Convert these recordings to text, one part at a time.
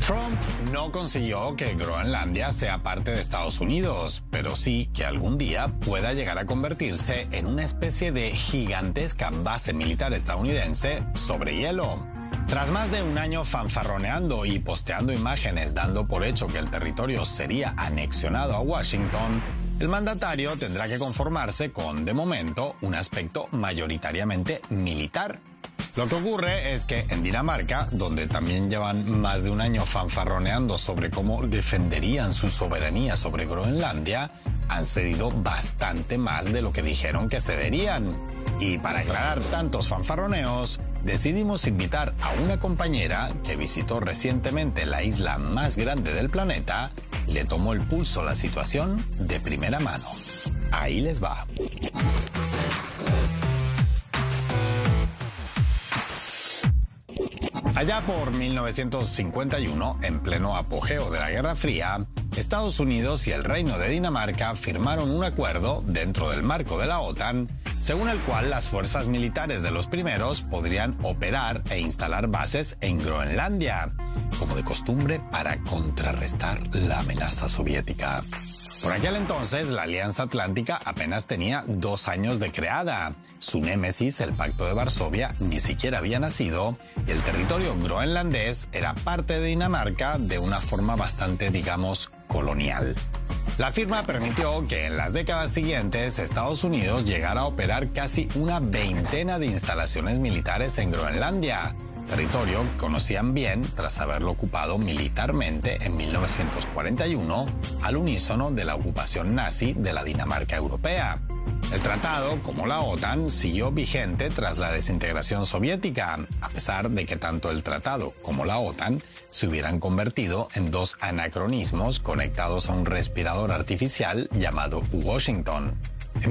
Trump no consiguió que Groenlandia sea parte de Estados Unidos, pero sí que algún día pueda llegar a convertirse en una especie de gigantesca base militar estadounidense sobre hielo. Tras más de un año fanfarroneando y posteando imágenes dando por hecho que el territorio sería anexionado a Washington, el mandatario tendrá que conformarse con, de momento, un aspecto mayoritariamente militar. Lo que ocurre es que en Dinamarca, donde también llevan más de un año fanfarroneando sobre cómo defenderían su soberanía sobre Groenlandia, han cedido bastante más de lo que dijeron que cederían. Y para aclarar tantos fanfarroneos, decidimos invitar a una compañera que visitó recientemente la isla más grande del planeta y le tomó el pulso a la situación de primera mano. Ahí les va. Allá por 1951, en pleno apogeo de la Guerra Fría, Estados Unidos y el Reino de Dinamarca firmaron un acuerdo dentro del marco de la OTAN, según el cual las fuerzas militares de los primeros podrían operar e instalar bases en Groenlandia, como de costumbre para contrarrestar la amenaza soviética. Por aquel entonces, la Alianza Atlántica apenas tenía 2 años de creada. Su némesis, el Pacto de Varsovia, ni siquiera había nacido y el territorio groenlandés era parte de Dinamarca de una forma bastante, digamos, colonial. La firma permitió que en las décadas siguientes Estados Unidos llegara a operar casi una veintena de instalaciones militares en Groenlandia, territorio que conocían bien tras haberlo ocupado militarmente en 1941 al unísono de la ocupación nazi de la Dinamarca europea. El tratado, como la OTAN, siguió vigente tras la desintegración soviética, a pesar de que tanto el tratado como la OTAN se hubieran convertido en 2 anacronismos conectados a un respirador artificial llamado Washington. En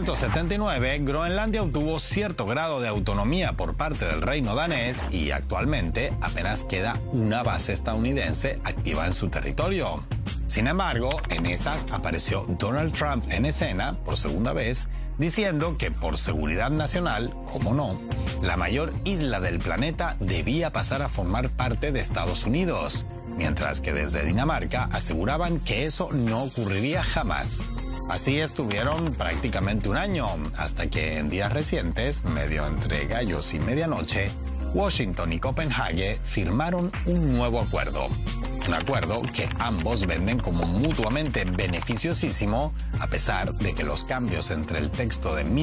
1979, Groenlandia obtuvo cierto grado de autonomía por parte del reino danés y actualmente apenas queda una base estadounidense activa en su territorio. Sin embargo, en esas apareció Donald Trump en escena por segunda vez, diciendo que por seguridad nacional, como no, la mayor isla del planeta debía pasar a formar parte de Estados Unidos, mientras que desde Dinamarca aseguraban que eso no ocurriría jamás. Así estuvieron prácticamente un año, hasta que en días recientes, medio entre gallos y medianoche, Washington y Copenhague firmaron un nuevo acuerdo. Un acuerdo que ambos venden como mutuamente beneficiosísimo, a pesar de que los cambios entre el texto de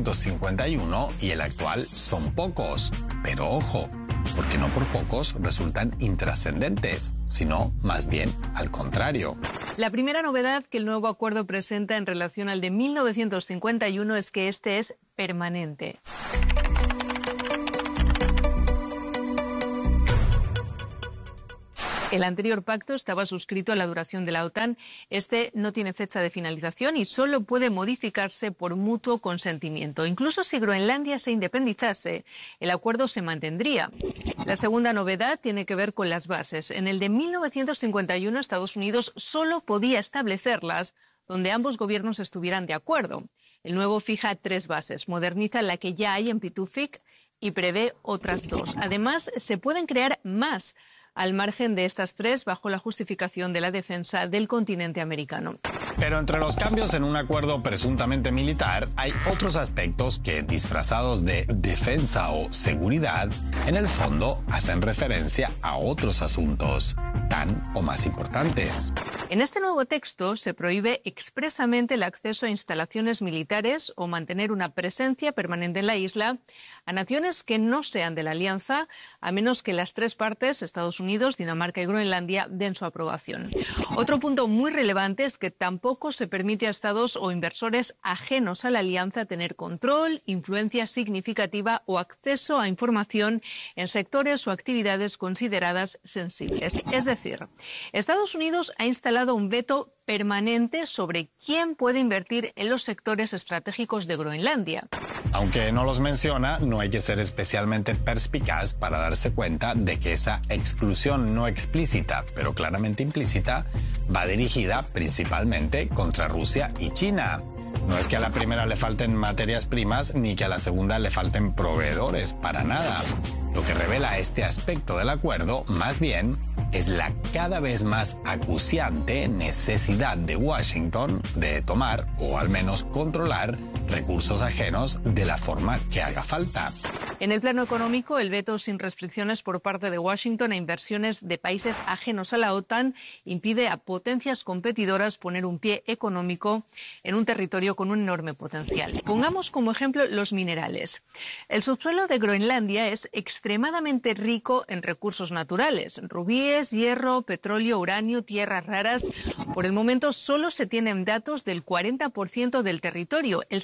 1951 y el actual son pocos. Pero ojo, porque no por pocos resultan intrascendentes, sino más bien al contrario. La primera novedad que el nuevo acuerdo presenta en relación al de 1951 es que este es permanente. El anterior pacto estaba suscrito a la duración de la OTAN. Este no tiene fecha de finalización y solo puede modificarse por mutuo consentimiento. Incluso si Groenlandia se independizase, el acuerdo se mantendría. La segunda novedad tiene que ver con las bases. En el de 1951, Estados Unidos solo podía establecerlas donde ambos gobiernos estuvieran de acuerdo. El nuevo fija 3 bases, moderniza la que ya hay en Pituffik y prevé otras 2. Además, se pueden crear más al margen de estas 3 bajo la justificación de la defensa del continente americano. Pero entre los cambios en un acuerdo presuntamente militar hay otros aspectos que, disfrazados de defensa o seguridad, en el fondo hacen referencia a otros asuntos, tan o más importantes. En este nuevo texto se prohíbe expresamente el acceso a instalaciones militares o mantener una presencia permanente en la isla a naciones que no sean de la alianza, a menos que las 3 partes, Estados Unidos, Dinamarca y Groenlandia, den su aprobación. Otro punto muy relevante es que tampoco se permite a estados o inversores ajenos a la alianza tener control, influencia significativa o acceso a información en sectores o actividades consideradas sensibles. Es decir, Estados Unidos ha instalado un veto permanente sobre quién puede invertir en los sectores estratégicos de Groenlandia. Aunque no los menciona, no hay que ser especialmente perspicaz para darse cuenta de que esa exclusión no explícita, pero claramente implícita, va dirigida principalmente contra Rusia y China. No es que a la primera le falten materias primas ni que a la segunda le falten proveedores, para nada. Lo que revela este aspecto del acuerdo, más bien, es la cada vez más acuciante necesidad de Washington de tomar, o al menos controlar, recursos ajenos de la forma que haga falta. En el plano económico, el veto sin restricciones por parte de Washington a inversiones de países ajenos a la OTAN impide a potencias competidoras poner un pie económico en un territorio con un enorme potencial. Pongamos como ejemplo los minerales. El subsuelo de Groenlandia es extremadamente rico en recursos naturales: rubíes, hierro, petróleo, uranio, tierras raras. Por el momento solo se tienen datos del 40% del territorio. El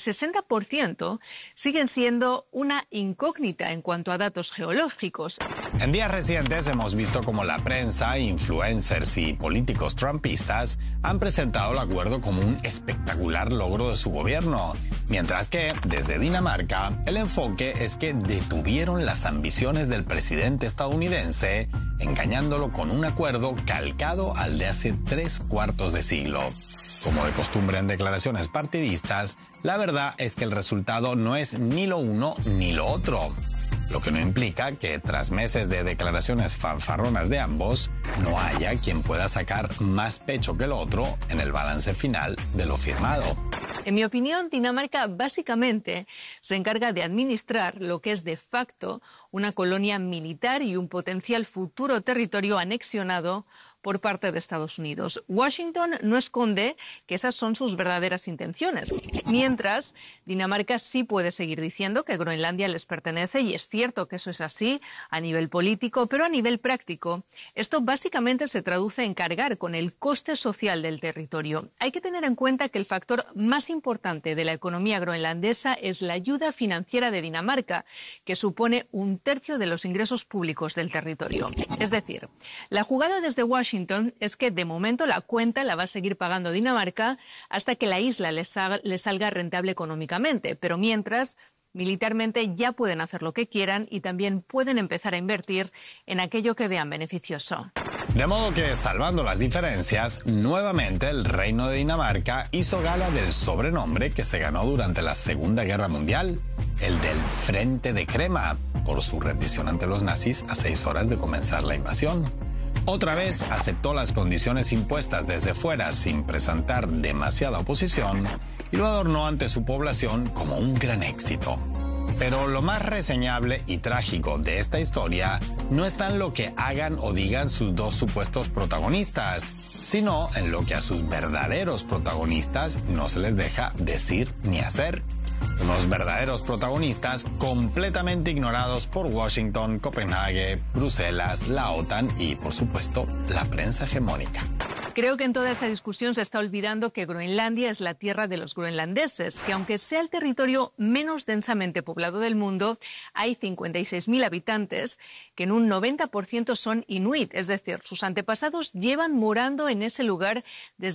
60% siguen siendo una incógnita en cuanto a datos geológicos. En días recientes hemos visto cómo la prensa, influencers y políticos trumpistas han presentado el acuerdo como un espectacular logro de su gobierno, mientras que desde Dinamarca el enfoque es que detuvieron las ambiciones del presidente estadounidense, engañándolo con un acuerdo calcado al de hace 3/4 de siglo. Como de costumbre en declaraciones partidistas, la verdad es que el resultado no es ni lo uno ni lo otro. Lo que no implica que tras meses de declaraciones fanfarronas de ambos, no haya quien pueda sacar más pecho que el otro en el balance final de lo firmado. En mi opinión, Dinamarca básicamente se encarga de administrar lo que es de facto una colonia militar y un potencial futuro territorio anexionado por parte de Estados Unidos. Washington no esconde que esas son sus verdaderas intenciones. Mientras, Dinamarca sí puede seguir diciendo que Groenlandia les pertenece, y es cierto que eso es así a nivel político, pero a nivel práctico, esto básicamente se traduce en cargar con el coste social del territorio. Hay que tener en cuenta que el factor más importante de la economía groenlandesa es la ayuda financiera de Dinamarca, que supone 1/3 de los ingresos públicos del territorio. Es decir, la jugada desde Washington es que de momento la cuenta la va a seguir pagando Dinamarca hasta que la isla les salga rentable económicamente, pero mientras, militarmente ya pueden hacer lo que quieran y también pueden empezar a invertir en aquello que vean beneficioso. De modo que, salvando las diferencias, nuevamente el Reino de Dinamarca hizo gala del sobrenombre que se ganó durante la Segunda Guerra Mundial, el del Frente de Crema, por su rendición ante los nazis a 6 horas de comenzar la invasión. Otra vez aceptó las condiciones impuestas desde fuera sin presentar demasiada oposición y lo adornó ante su población como un gran éxito. Pero lo más reseñable y trágico de esta historia no está en lo que hagan o digan sus dos supuestos protagonistas, sino en lo que a sus verdaderos protagonistas no se les deja decir ni hacer. Unos verdaderos protagonistas completamente ignorados por Washington, Copenhague, Bruselas, la OTAN y, por supuesto, la prensa hegemónica. Creo que en toda esta discusión se está olvidando que Groenlandia es la tierra de los groenlandeses, que aunque sea el territorio menos densamente poblado del mundo, hay 56.000 habitantes, que en un 90% son inuit, es decir, sus antepasados llevan morando en ese lugar desde